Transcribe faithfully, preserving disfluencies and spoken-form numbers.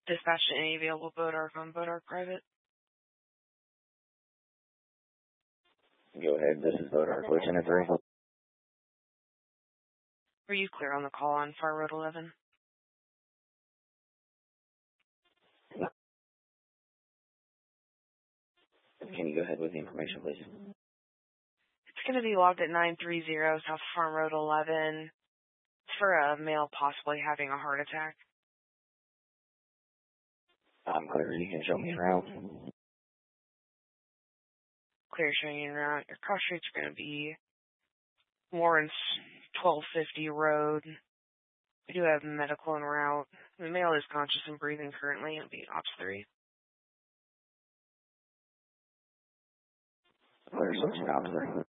Dispatch to any available boat arc on boat arc private. Go ahead, this is boat arc, Lieutenant three. Were you clear on the call on Far Road eleven? Can you go ahead with the information, please? It's going to be logged at nine three zero South Farm Road eleven for a male possibly having a heart attack. I'm clear. You can show me around. Clear showing you around. Your cross streets are going to be Lawrence twelve fifty Road. We do have medical en route. The male is conscious and breathing currently. It'll be Ops three. Clear, switching Ops three.